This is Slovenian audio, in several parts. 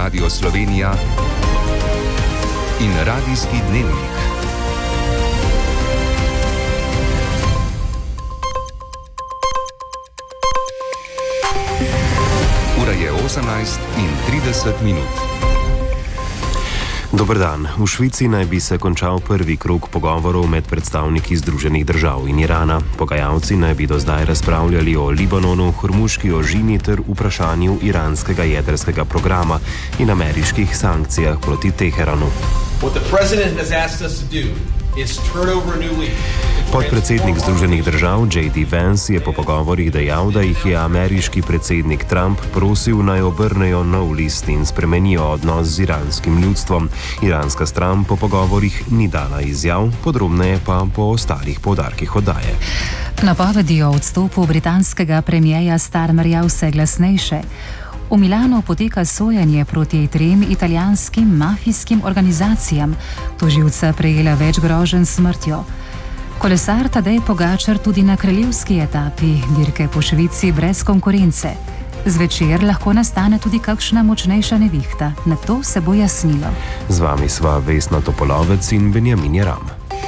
Radio Slovenija in Radijski dnevnik. Ura je 18:30. Dober dan. V Švici naj bi se končal prvi krog pogovorov med predstavniki Združenih držav in Irana. Pogajalci naj bi do zdaj razpravljali o Libanonu, Hormuški ožini ter vprašanju iranskega jedrskega programa in ameriških sankcijah proti Teheranu. Podpredsednik Združenih držav J.D. Vance je po pogovorih dejal, da jih je ameriški predsednik Trump prosil naj obrnejo nov list in spremenijo odnos z iranskim ljudstvom. Iranska stran po pogovorih ni dala izjav, podrobneje pa po ostalih poudarkih oddaje. Napovedi o odstopu britanskega premierja Starmerja vse glasnejše. V Milanu poteka sojenje proti 3 italijanskim mafijskim organizacijam. Tožilca prejela več groženj s smrtjo. Kolesar Tadej Pogačar tudi na kraljevski etapi dirke po Švici brez konkurence. Zvečer lahko nastane tudi kakšna močnejša nevihta. Na to se bo jasnilo. Z vami sva Vesna Topolovec in Benjamin Jeram.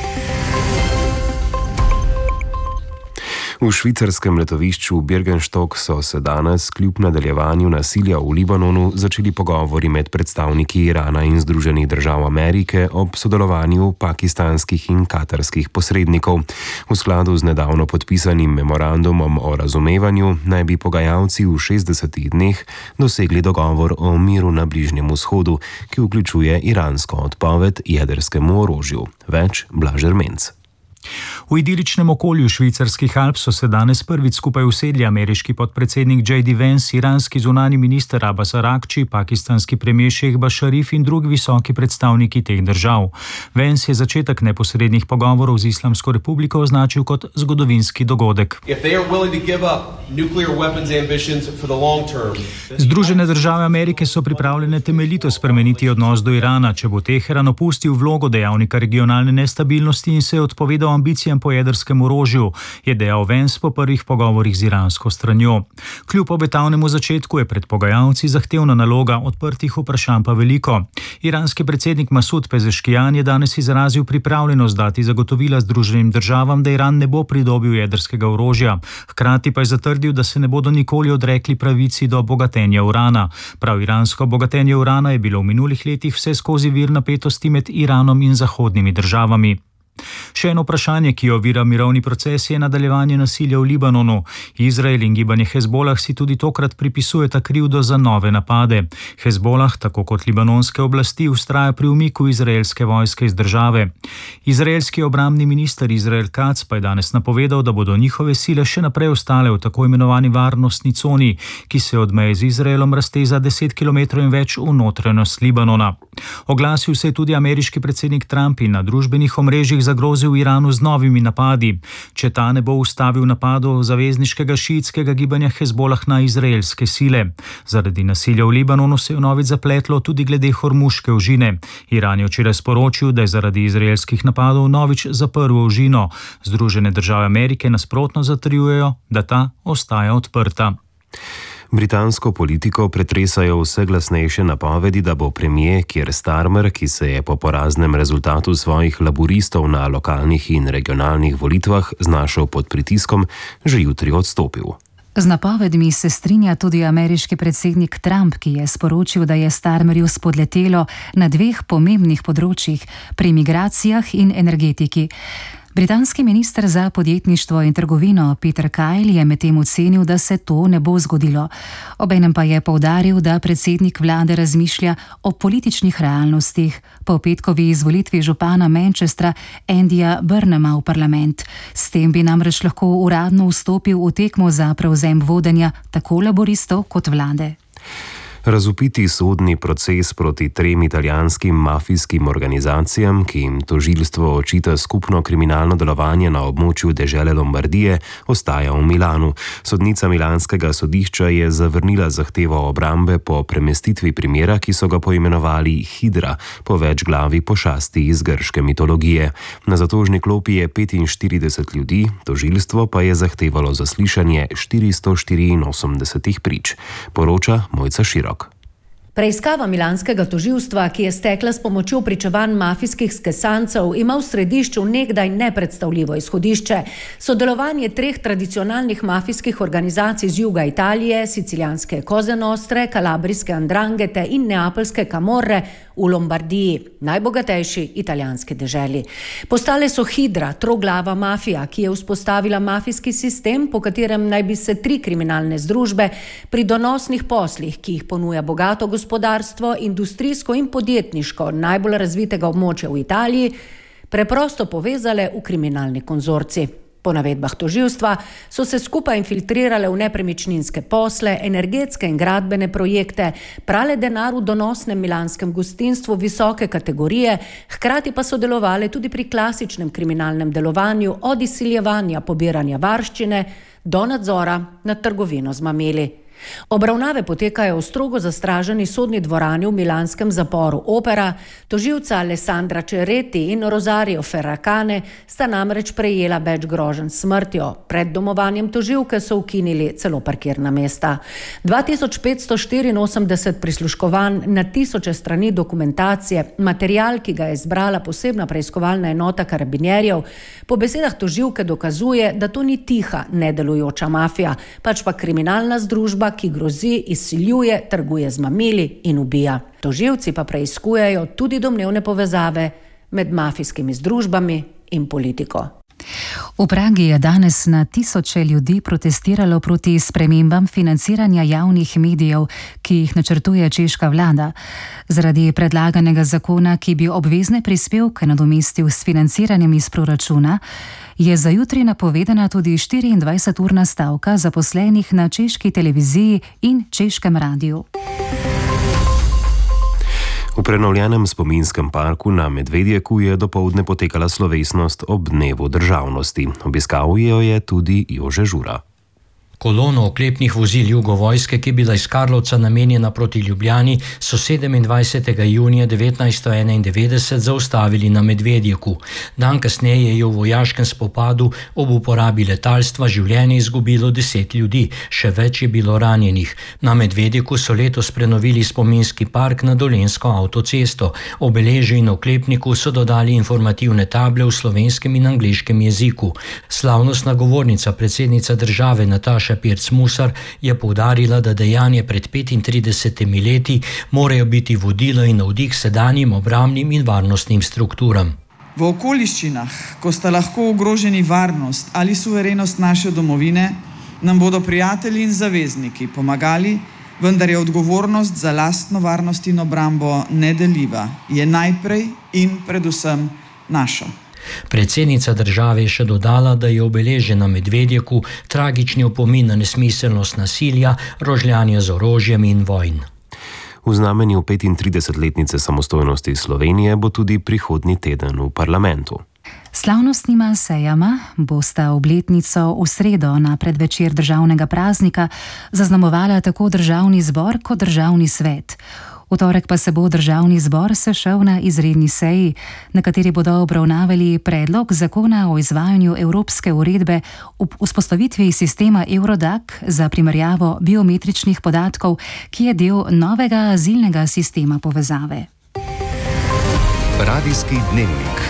V švicarskem letovišču Birkenstock so se danes kljub nadaljevanju nasilja v Libanonu začeli pogovori med predstavniki Irana in Združenih držav Amerike ob sodelovanju pakistanskih in katarskih posrednikov. V skladu z nedavno podpisanim memorandumom o razumevanju naj bi pogajalci v 60 dneh dosegli dogovor o miru na Bližnjem vzhodu, ki vključuje iransko odpoved jedrskemu orožju. Več Blaž Ermenc. V idiličnem okolju švicarskih Alp so se danes prvič skupaj usedli ameriški podpredsednik J.D. Vance, iranski zunanji minister Abbas Araghči, pakistanski premier Shehbaz Sharif in drugi visoki predstavniki teh držav. Vance je začetek neposrednih pogovorov z Islamsko republiko označil kot zgodovinski dogodek. Združene države Amerike so pripravljene temeljito spremeniti odnos do Irana, če bo Teheran opustil vlogo dejavnika regionalne nestabilnosti in se je odpovedal ambicijam po jedrskem orožju, je dejal Vance po prvih pogovorih z iransko stranjo. Kljub obetavnemu začetku je pred pogajalci zahtevna naloga, odprtih vprašanj pa veliko. Iranski predsednik Masud Pezeškijan je danes izrazil pripravljenost dati zagotovila Združenim državam, da Iran ne bo pridobil jedrskega orožja. Hkrati pa je zatrdil, da se ne bodo nikoli odrekli pravici do bogatenja urana. Prav iransko bogatenje urana je bilo v minulih letih vse skozi vir napetosti med Iranom in zahodnimi državami. Še eno vprašanje, ki ovira mirovni proces, je nadaljevanje nasilja v Libanonu. Izrael in gibanje Hezbolah si tudi tokrat pripisujeta krivdo za nove napade. Hezbolah, tako kot libanonske oblasti, vztraja pri umiku izraelske vojske iz države. Izraelski obrambni minister Izrael Katz pa je danes napovedal, da bodo njihove sile še naprej ostale v tako imenovani varnostni coni, ki se od meje z Izraelom razteza 10 km in več v notranjost Libanona. Oglasil se je tudi ameriški predsednik Trump in na družbenih omrežjih zagrozil Iranu z novimi napadi, če ta ne bo ustavil napadov zavezniškega šiitskega gibanja Hezbolah na izraelske sile. Zaradi nasilja v Libanonu se je vnovič zapletlo tudi glede Hormuške ožine. Iran je včeraj sporočil, da je zaradi izraelskih napadov vnovič zaprl ožino. Združene države Amerike nasprotno zatrjujejo, da ta ostaja odprta. Britansko politiko pretresajo vse glasnejše napovedi, da bo premier Keir Starmer, ki se je po poraznem rezultatu svojih laburistov na lokalnih in regionalnih volitvah znašel pod pritiskom, že jutri odstopil. Z napovedmi se strinja tudi ameriški predsednik Trump, ki je sporočil, da je Starmerju spodletelo na 2 pomembnih področjih, pri migracijah in energetiki. Britanski minister za podjetništvo in trgovino Peter Kyle je medtem ocenil, da se to ne bo zgodilo. Obenem pa je poudaril, da predsednik vlade razmišlja o političnih realnostih po petkovi izvolitvi župana Manchestra Andyja Burnhama v parlament. S tem bi namreč lahko uradno vstopil v tekmo za prevzem vodenja tako laboristov kot vlade. Razvpiti sodni proces proti 3 italijanskim mafijskim organizacijam, ki jim tožilstvo očita skupno kriminalno delovanje na območju dežele Lombardije, ostaja v Milanu. Sodnica milanskega sodišča je zavrnila zahtevo obrambe po premestitvi primera, ki so ga poimenovali Hidra, po večglavi pošasti iz grške mitologije. Na zatožni klopi je 45 ljudi, tožilstvo pa je zahtevalo zaslišanje 484 prič. Poroča Mojca Širok. Preiskava milanskega tožilstva, ki je stekla s pomočjo pričevanj mafijskih skesancev, ima v središču nekdaj nepredstavljivo izhodišče. Sodelovanje 3 tradicionalnih mafijskih organizacij z juga Italije, sicilijanske Cosa Nostre, kalabrijske Andrangete in neapeljske Camorre v Lombardiji, najbogatejši italijanski deželi. Postale so hidra, troglava mafija, ki je vzpostavila mafijski sistem, po katerem naj bi se 3 kriminalne združbe pri donosnih poslih, ki jih ponuja bogato gospodarstvo, industrijsko in podjetniško najbolj razvitega območja v Italiji, preprosto povezale v kriminalni konzorcij. Po navedbah tožilstva so se skupaj infiltrirale v nepremičninske posle, energetske in gradbene projekte, prale denar v donosnem milanskem gostinstvu visoke kategorije, hkrati pa so delovale tudi pri klasičnem kriminalnem delovanju od izsiljevanja pobiranja varščine do nadzora nad trgovino z mamili. Obravnave potekajo v strogo zastraženi sodni dvorani v milanskem zaporu Opera. Tožilca Alessandra Cerretti in Rosario Ferracane sta namreč prejela več groženj s smrtjo. Pred domovanjem tožilke so ukinili celo parkirna mesta. 2584 prisluškovanj na tisoče strani dokumentacije, material, ki ga je zbrala posebna preiskovalna enota karabinjerjev, po besedah tožilke dokazuje, da to ni tiha, nedelujoča mafija, pač pa kriminalna združba, ki grozi, izsiljuje, trguje z mamili in ubija. Tožilci pa preiskujejo tudi domnevne povezave med mafijskimi združbami in politiko. V Pragi je danes na tisoče ljudi protestiralo proti spremembam financiranja javnih medijev, ki jih načrtuje češka vlada. Zaradi predlaganega zakona, ki bi obvezne prispevke nadomestil s financiranjem iz proračuna, je za jutri napovedana tudi 24-urna stavka zaposlenih na češki televiziji in češkem radiju. V prenovljenem spominskem parku na Medvedjeku je dopoldne potekala slovesnost ob dnevu državnosti. Obiskal jo je tudi Jože Žura. Kolono oklepnih vozil Jugovojske, ki je bila iz Karlovca namenjena proti Ljubljani, so 27. junija 1991 zaustavili na Medvedjeku. Dan kasneje je v vojaškem spopadu ob uporabi letalstva življenje izgubilo 10 ljudi, še več je bilo ranjenih. Na Medvedjeku so letos prenovili spominski park na Dolenjsko avtocesto. Obeležju in oklepniku so dodali informativne table v slovenskem in angleškem jeziku. Slavnostna govornica, predsednica države Nataša Pirc-Musar, je poudarila, da dejanje pred 35 leti morajo biti vodilo in navdih sedanjim obrambnim in varnostnim strukturam. V okoliščinah, ko sta lahko ogroženi varnost ali suverenost naše domovine, nam bodo prijatelji in zavezniki pomagali, vendar je odgovornost za lastno varnost in obrambo nedeljiva, je najprej in predvsem naša. Predsednica države je še dodala, da je obeležje na Medvedjeku tragični opomin na nesmiselnost nasilja, rožljanja z orožjem in vojn. V znamenju 35-letnice samostojnosti Slovenije bo tudi prihodnji teden v parlamentu. Slavnostnima sejama bosta obletnico v sredo na predvečer državnega praznika zaznamovala tako državni zbor kot državni svet. V torek pa se bo državni zbor sešel na izredni seji, na kateri bodo obravnavali predlog zakona o izvajanju evropske uredbe o vzpostavitvi sistema Eurodac za primerjavo biometričnih podatkov, ki je del novega azilnega sistema povezave. Radijski dnevnik.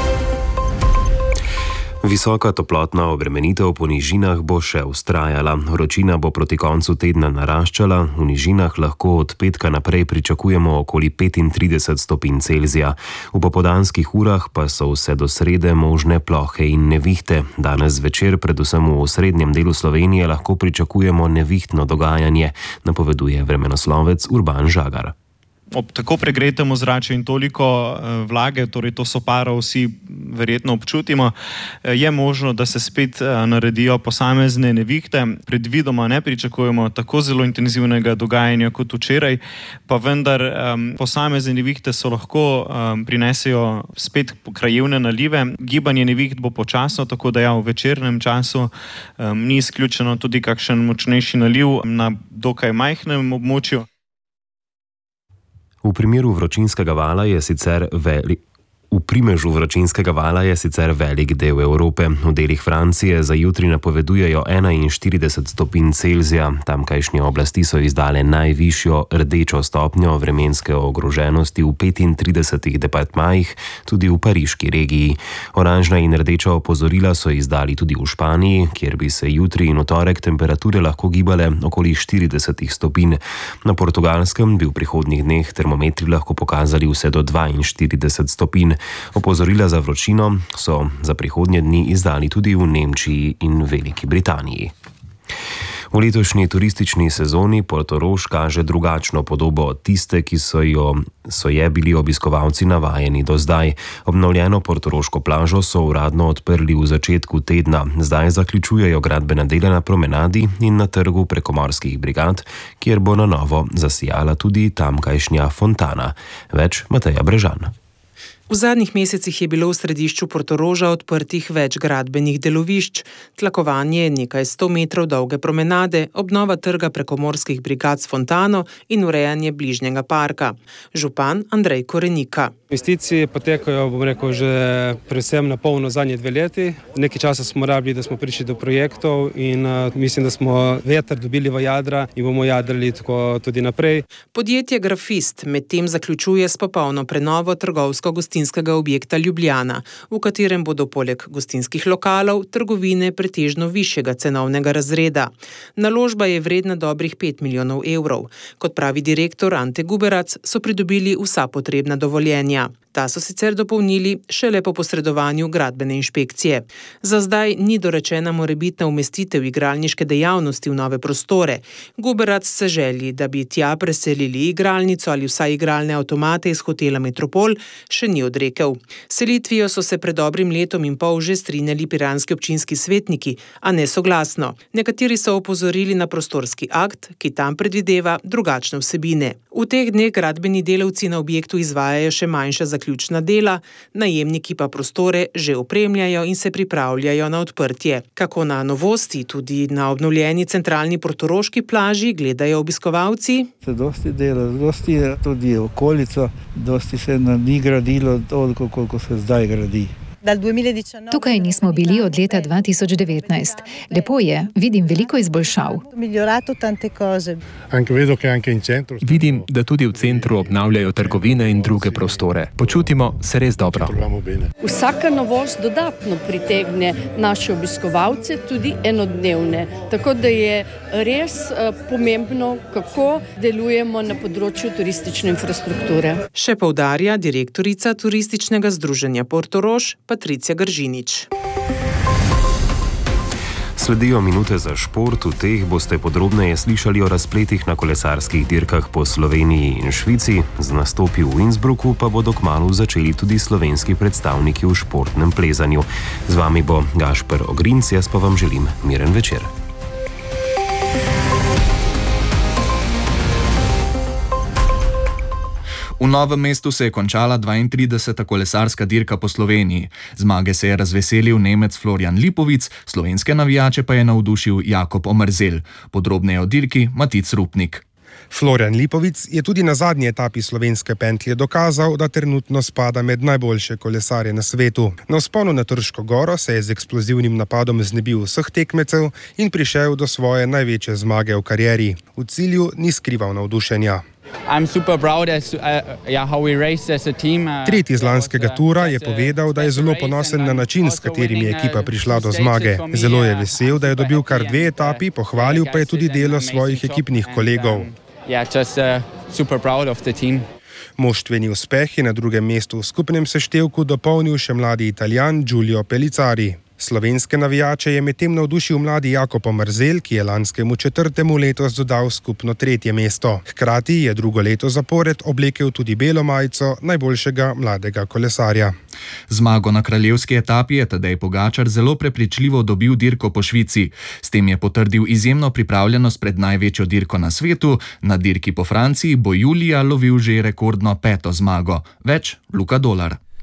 Visoka toplotna obremenitev po nižinah bo še vztrajala. Vročina bo proti koncu tedna naraščala, v nižinah lahko od petka naprej pričakujemo okoli 35 stopinj Celzija. V popoldanskih urah pa so vse do srede možne plohe in nevihte. Danes zvečer, predvsem v osrednjem delu Slovenije, lahko pričakujemo nevihtno dogajanje, napoveduje vremenoslovec Urban Žagar. Ob tako pregretem ozračju in toliko vlage, torej to soparo vsi verjetno občutimo, je možno, da se spet naredijo posamezne nevihte. Predvidoma ne pričakujemo tako zelo intenzivnega dogajanja kot včeraj, pa vendar posamezne nevihte so lahko prinesejo spet krajevne nalive. Gibanje neviht bo počasno, tako da v večernem času ni izključeno tudi kakšen močnejši naliv na dokaj majhnem območju. V primeru vročinskega vala je sicer V primežu vročinskega vala je sicer velik del Evrope. V delih Francije za jutri napovedujejo 41 stopinj Celzija. Tamkajšnje oblasti so izdale najvišjo rdečo stopnjo vremenske ogroženosti v 35 departmajih, tudi v pariški regiji. Oranžna in rdeča opozorila so izdali tudi v Španiji, kjer bi se jutri in v torek temperature lahko gibale okoli 40 stopinj. Na Portugalskem bi v prihodnjih dneh termometri lahko pokazali vse do 42 stopinj. Opozorila za vročino so za prihodnje dni izdali tudi v Nemčiji in Veliki Britaniji. V letošnji turistični sezoni Portorož kaže drugačno podobo od tiste, ki so je bili obiskovalci navajeni do zdaj. Obnovljeno portoroško plažo so uradno odprli v začetku tedna. Zdaj zaključujejo gradbena dela na promenadi in na trgu prekomorskih brigad, kjer bo na novo zasijala tudi tamkajšnja fontana. Več Mateja Brežan. V zadnjih mesecih je bilo v središču Portoroža odprtih več gradbenih delovišč, tlakovanje nekaj 100 metrov dolge promenade, obnova trga prekomorskih brigad s fontano in urejanje bližnjega parka. Župan Andrej Korenika. Investicije potekajo, že predvsem na polno zadnje 2 leti. Nekaj časa smo rabili, da smo prišli do projektov in mislim, da smo veter dobili v jadra in bomo jadrali tako tudi naprej. Podjetje Grafist medtem zaključuje s popolno prenovo trgovsko-gostinskega objekta Ljubljana, v katerem bodo poleg gostinskih lokalov trgovine pretežno višjega cenovnega razreda. Naložba je vredna dobrih 5 milijonov evrov. Kot pravi direktor Ante Guberac, so pridobili vsa potrebna dovoljenja. Ta so sicer dopolnili šele po posredovanju gradbene inšpekcije. Za zdaj ni dorečena morebitna umestitev igralniške dejavnosti v nove prostore. Guberac se želi, da bi tja preselili igralnico ali vsaj igralne avtomate iz hotela Metropol, še ni odrekel. Selitvijo so se pred dobrim letom in pol že strinjali piranski občinski svetniki, a ne soglasno. Nekateri so opozorili na prostorski akt, ki tam predvideva drugačne vsebine. V teh dneh gradbeni delavci na objektu izvajajo še manjša zaključna dela, najemniki pa prostore že opremljajo in se pripravljajo na odprtje. Kako na novosti, tudi na obnovljeni centralni portoroški plaži, gledajo obiskovalci? Se dosti dela, dosti je tudi okolica, dosti se ni gradilo toliko, koliko se zdaj gradi. Tukaj nismo bili od leta 2019. Lepo je, vidim veliko izboljšav. Vidim, da tudi v centru obnavljajo trgovine in druge prostore. Počutimo se res dobro. Vsaka novost dodatno pritegne naše obiskovalce, tudi enodnevne. Tako da je res pomembno, kako delujemo na področju turistične infrastrukture. Še poudarja direktorica Turističnega združenja Portorož, Patricija Gržinič. Sledijo minute za šport, v teh boste podrobneje slišali o razpletih na kolesarskih dirkah po Sloveniji in Švici, z nastopi v Innsbrucku pa bodo kmalu začeli tudi slovenski predstavniki v športnem plezanju. Z vami bo Gašper Ogrinc, jaz pa vam želim miren večer. V Novem mestu se je končala 32. kolesarska dirka po Sloveniji. Zmage se je razveselil Nemec Florian Lipovic, slovenske navijače pa je navdušil Jakob Omerzel. Podrobneje o dirki Matic Rupnik. Florian Lipovic je tudi na zadnji etapi slovenske pentlje dokazal, da trenutno spada med najboljše kolesarje na svetu. Na vzponu na Trško goro se je z eksplozivnim napadom znebil vseh tekmecev in prišel do svoje največje zmage v karieri. V cilju ni skrival navdušenja. Tretji iz lanskega tura je povedal, da je zelo ponosen na način, s katerim je ekipa prišla do zmage. Zelo je vesel, da je dobil kar 2 etapi, pohvalil pa je tudi delo svojih ekipnih kolegov. Moštveni uspeh je na drugem mestu v skupnem seštevku dopolnil še mladi Italijan Giulio Pellicari. Slovenske navijače je medtem navdušil mladi Jakob Omerzel, ki je lanskemu 4. letos dodal skupno 3. mesto. Hkrati je drugo leto zapored oblekel tudi belo majico najboljšega mladega kolesarja. Zmago na kraljevski etapi je Tadej Pogačar zelo prepričljivo dobil dirko po Švici. S tem je potrdil izjemno pripravljenost pred največjo dirko na svetu. Na dirki po Franciji bo julija lovil že rekordno 5. zmago. Več Luka Dolar.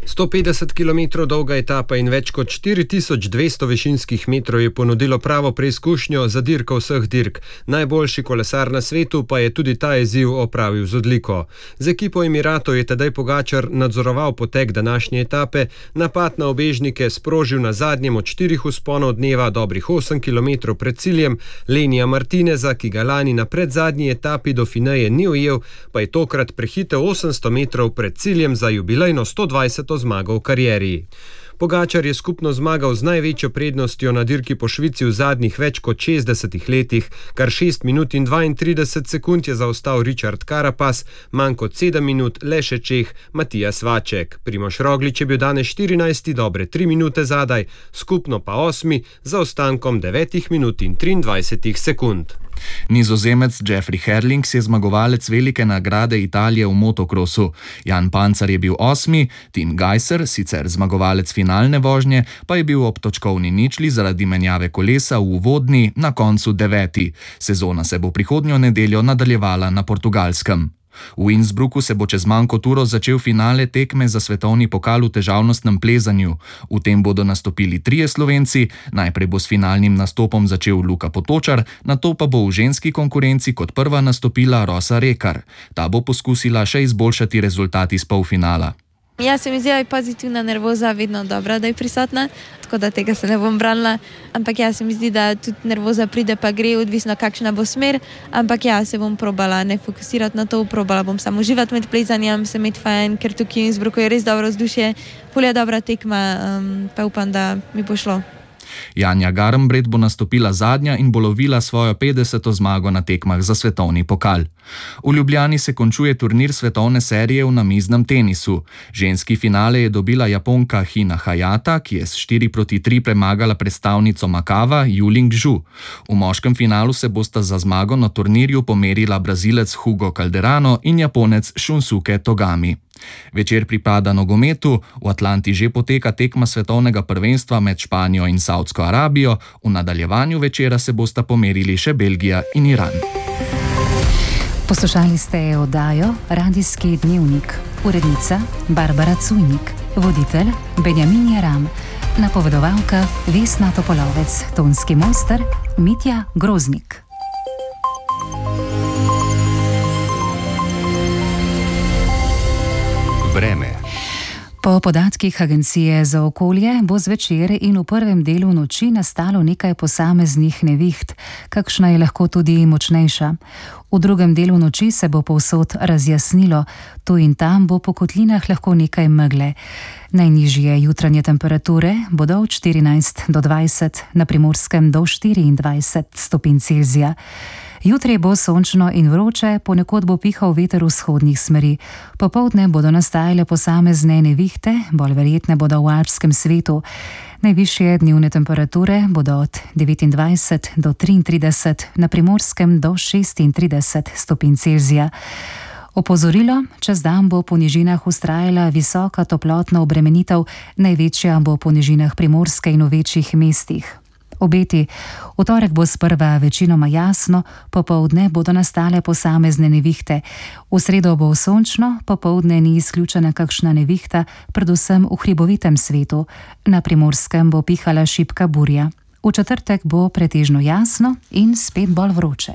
150 km dolga etapa in več kot 4200 višinskih metrov je ponudilo pravo preizkušnjo za dirko vseh dirk. Najboljši kolesar na svetu pa je tudi ta izziv opravil z odliko. Z ekipo Emiratov je Tadej Pogačar nadzoroval potek današnje etape, napad na ubežnike sprožil na zadnjem od 4 vzponov dneva dobrih 8 km pred ciljem. Lenija Martineza, ki ga lani na predzadnji etapi do Fineje ni ujel, pa je tokrat prehitel 800 metrov pred ciljem za jubilejno 120. zmago v karieri. Pogačar je skupno zmagal z največjo prednostjo na dirki po Švici v zadnjih več kot 60 letih, kar 6 minut in 32 sekund je zaostal Richard Carapaz, manj kot 7 minut le še Čeh Matijas Vaček. Primož Roglič je bil danes 14. dobre 3 minute zadaj, skupno pa 8. za ostankom 9 minut in 23 sekund. Nizozemec Jeffrey Herlings je zmagovalec velike nagrade Italije v motokrosu. Jan Pancar je bil 8., Tim Gajser, sicer zmagovalec finalne vožnje, pa je bil ob točkovni ničli zaradi menjave kolesa v uvodni na koncu 9. Sezona se bo prihodnjo nedeljo nadaljevala na Portugalskem. V Innsbrucku se bo čez manj kot uro začel finale tekme za svetovni pokal v težavnostnem plezanju. V tem bodo nastopili 3 Slovenci, najprej bo s finalnim nastopom začel Luka Potočar, nato pa bo v ženski konkurenci kot prva nastopila Rosa Rekar. Ta bo poskusila še izboljšati rezultat iz polfinala. Ja, se mi zdi, da je pozitivna nervoza vedno dobra, da je prisotna, tako da tega se ne bom branila. Ampak ja, se mi zdi, da tudi nervoza pride pa gre, odvisno kakšna bo smer. Ampak ja, se bom probala ne fokusirati na to, probala bom samo uživati med plezanjem, se imeti fajn, ker tukaj v Innsbrucku je res dobro vzdušje, polja dobra tekma, pa upam, da mi bo šlo. Janja Garnbret bo nastopila zadnja in bo lovila svojo 50. zmago na tekmah za svetovni pokal. V Ljubljani se končuje turnir svetovne serije v namiznem tenisu. Ženski finale je dobila Japonka Hina Hayata, ki je s 4-3 premagala predstavnico Makava Yuling Zhu. V moškem finalu se bosta za zmago na turnirju pomerila Brazilec Hugo Calderano in Japonec Shunsuke Togami. Večer pripada nogometu, v Atlanti že poteka tekma svetovnega prvenstva med Španijo in Saudsko Arabijo, v nadaljevanju večera se bosta pomerili še Belgija in Iran. Poslušali ste oddajo Radijski dnevnik. Urednica Barbara Cujnik, voditelj Benjamin Jaram, napovedovalka Vesna Topolovec, tonski mojster Mitja Groznik. Vreme. Po podatkih Agencije za okolje bo zvečer in v prvem delu noči nastalo nekaj posameznih neviht, kakšna je lahko tudi močnejša. V drugem delu noči se bo povsod razjasnilo, tu in tam bo po kotlinah lahko nekaj megle. Najnižje jutranje temperature bodo od 14 do 20, na Primorskem do 24 stopinj Celzija. Jutri bo sončno in vroče, ponekod bo pihal veter vzhodnih smeri. Popoldne bodo nastajale posamezne nevihte, bolj verjetne bodo v alpskem svetu. Najvišje dnevne temperature bodo od 29 do 33, na Primorskem do 36 stopinj Celzija. Opozorilo, čez dan bo po nižinah vztrajala visoka toplotna obremenitev, največja bo po nižinah Primorske in v večjih mestih. Obeti. V torek bo sprva večinoma jasno, popoldne bodo nastale posamezne nevihte. V sredo bo sončno, popoldne ni izključena kakšna nevihta, predvsem v hribovitem svetu. Na Primorskem bo pihala šibka burja. V četrtek bo pretežno jasno in spet bolj vroče.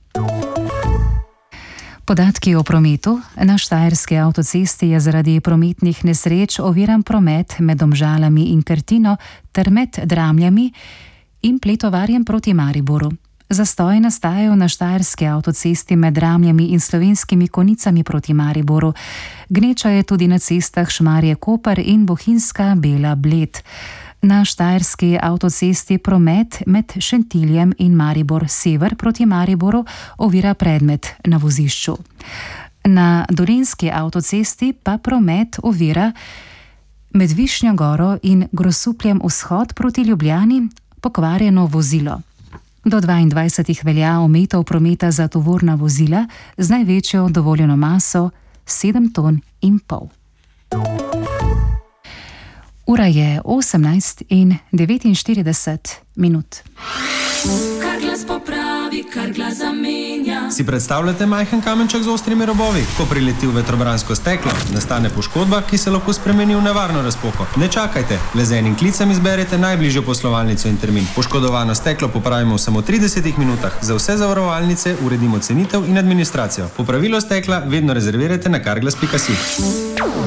Podatki o prometu. Na Štajerski avtocesti je zaradi prometnih nesreč oviran promet med Domžalami in Krtino ter med Dramljami in Pletovarjem proti Mariboru. Zastoji nastajajo na Štajerski avtocesti med Dramljami in Slovenskimi Konicami proti Mariboru. Gneča je tudi na cestah Šmarje-Koper in Bohinjska Bela-Bled. Na Štajerski avtocesti promet med Šentiljem in Maribor-Sever proti Mariboru ovira predmet na vozišču. Na Dolenjski avtocesti pa promet ovira med Višnjo Goro in Grosupljem vzhod proti Ljubljani pokvarjeno vozilo. Do 22 velja omejitev prometa za tovorna vozila z največjo dovoljeno maso 7,5 ton. Ura je 18:49. Kar glas popravi. novi Carglass zamenja. Si predstavljate majhen kamenček z ostrimi robovi? Ko prileti v vetrobransko steklo, nastane poškodba, ki se lahko spremeni v nevarno razpoko. Ne čakajte, le z enim klicem izberete najbližjo poslovalnico in termin. Poškodovano steklo popravimo v samo 30 minutah. Za vse zavarovalnice uredimo cenitev in administracijo. Popravilo stekla vedno rezervirajte na carglass.si.